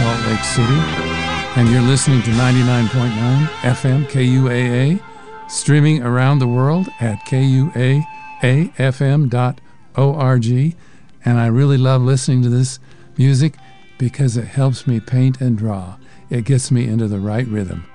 Salt Lake City. And you're listening to 99.9 FM KUAA, streaming around the world at kuaafm.org. And I really love listening to this music because it helps me paint and draw. It gets me into the right rhythm.